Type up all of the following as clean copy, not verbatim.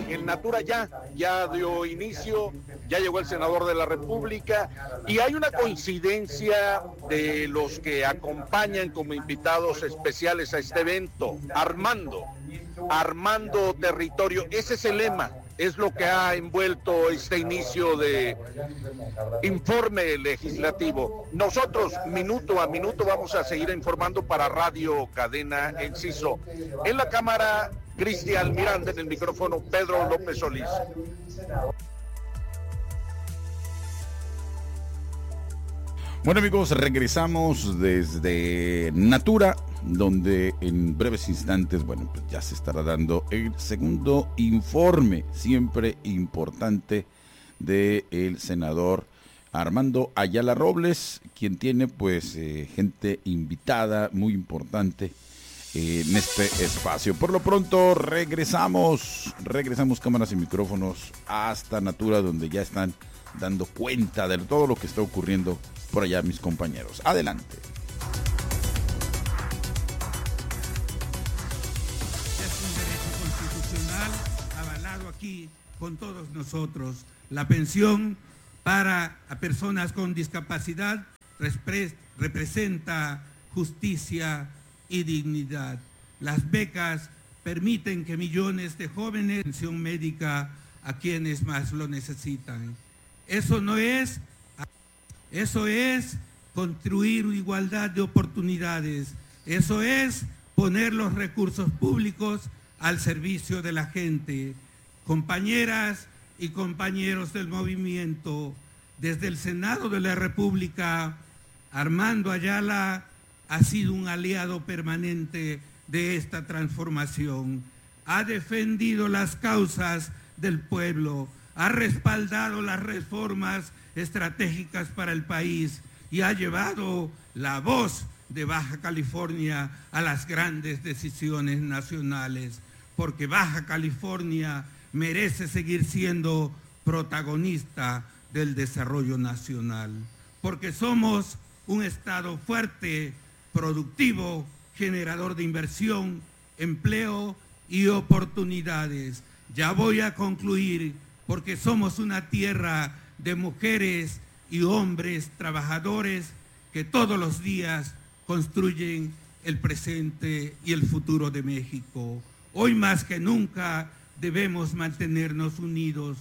el Natura ya dio inicio, ya llegó el senador de la República y hay una coincidencia de los que acompañan como invitados especiales a este evento, Armando Territorio, ese es el lema. Es lo que ha envuelto este inicio de informe legislativo. Nosotros, minuto a minuto, vamos a seguir informando para Radio Cadena Enciso. En la cámara, Cristian Miranda, en el micrófono, Pedro López Solís. Bueno, amigos, regresamos desde Natura, donde en breves instantes, bueno, pues ya se estará dando el segundo informe, siempre importante, del senador Armando Ayala Robles, quien tiene pues gente invitada muy importante en este espacio. Por lo pronto regresamos cámaras y micrófonos hasta Natura, donde ya están dando cuenta de todo lo que está ocurriendo por allá mis compañeros. Adelante. Es un derecho constitucional avalado aquí con todos nosotros. La pensión para a personas con discapacidad representa justicia y dignidad. Las becas permiten que millones de jóvenes atención médica a quienes más lo necesitan. Eso es construir igualdad de oportunidades. Eso es poner los recursos públicos al servicio de la gente. Compañeras y compañeros del movimiento, desde el Senado de la República, Armando Ayala ha sido un aliado permanente de esta transformación. Ha defendido las causas del pueblo, ha respaldado las reformas estratégicas para el país y ha llevado la voz de Baja California a las grandes decisiones nacionales, porque Baja California merece seguir siendo protagonista del desarrollo nacional, porque somos un estado fuerte, productivo, generador de inversión, empleo y oportunidades. Ya voy a concluir, porque somos una tierra de mujeres y hombres trabajadores que todos los días construyen el presente y el futuro de México. Hoy más que nunca debemos mantenernos unidos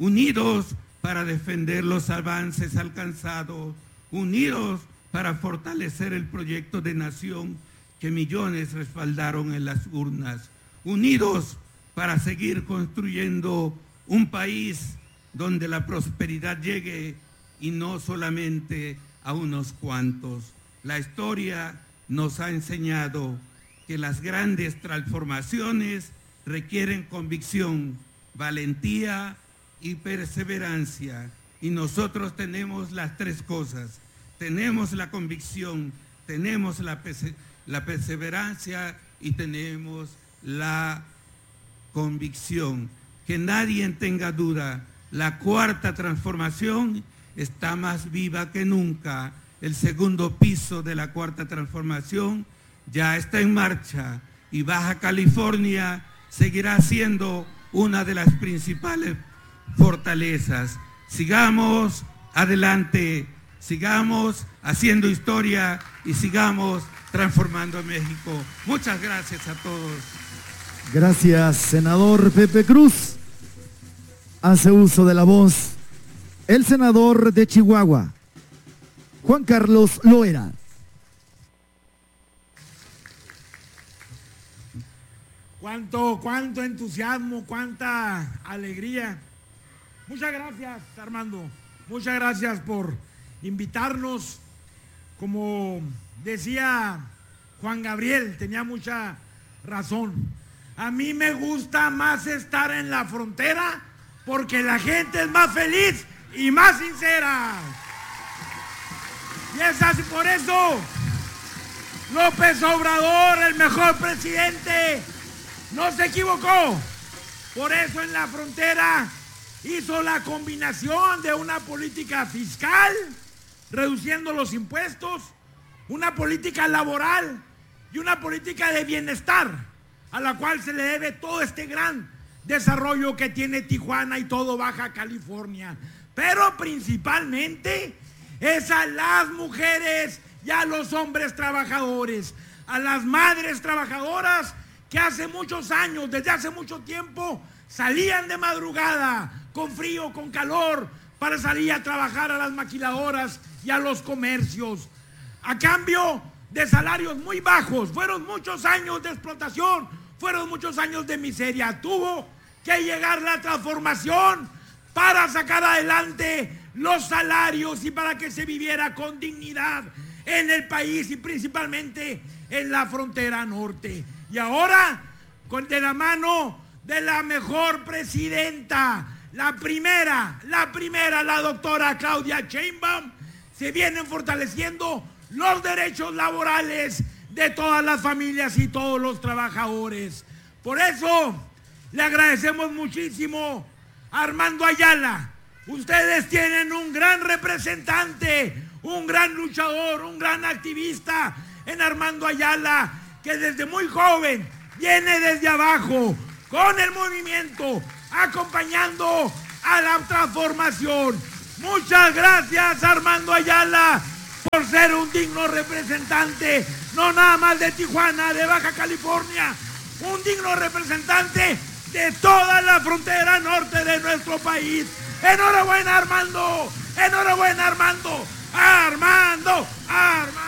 para defender los avances alcanzados, unidos para fortalecer el proyecto de nación que millones respaldaron en las urnas, unidos para seguir construyendo un país donde la prosperidad llegue y no solamente a unos cuantos. La historia nos ha enseñado que las grandes transformaciones requieren convicción, valentía y perseverancia. Y nosotros tenemos las tres cosas. Tenemos la convicción, tenemos la perseverancia y tenemos la convicción. Que nadie tenga duda, la cuarta transformación está más viva que nunca. El segundo piso de la cuarta transformación ya está en marcha y Baja California seguirá siendo una de las principales fortalezas. Sigamos adelante, sigamos haciendo historia y sigamos transformando a México. Muchas gracias a todos. Gracias, senador Pepe Cruz. Hace uso de la voz el senador de Chihuahua, Juan Carlos Loera. Cuánto entusiasmo, cuánta alegría. Muchas gracias, Armando. Muchas gracias por invitarnos. Como decía Juan Gabriel, tenía mucha razón. A mí me gusta más estar en la frontera porque la gente es más feliz y más sincera. Y es así, por eso López Obrador, el mejor presidente, no se equivocó. Por eso en la frontera hizo la combinación de una política fiscal, reduciendo los impuestos, una política laboral y una política de bienestar, a la cual se le debe todo este gran desarrollo que tiene Tijuana y todo Baja California. Pero principalmente es a las mujeres y a los hombres trabajadores, a las madres trabajadoras que hace muchos años, desde hace mucho tiempo, salían de madrugada, con frío, con calor, para salir a trabajar a las maquiladoras y a los comercios, a cambio de salarios muy bajos. Fueron muchos años de explotación, fueron muchos años de miseria. Tuvo que llegar la transformación para sacar adelante los salarios y para que se viviera con dignidad en el país y principalmente en la frontera norte. Y ahora, de la mano de la mejor presidenta, la primera, la doctora Claudia Sheinbaum, se vienen fortaleciendo los derechos laborales de todas las familias y todos los trabajadores. Por eso le agradecemos muchísimo a Armando Ayala. Ustedes tienen un gran representante, un gran luchador, un gran activista en Armando Ayala, que desde muy joven viene desde abajo con el movimiento, acompañando a la transformación. Muchas gracias, Armando Ayala, por ser un digno representante, no nada más de Tijuana, de Baja California, un digno representante de toda la frontera norte de nuestro país. ¡Enhorabuena, Armando! ¡Enhorabuena, Armando! ¡Armando! ¡Armando!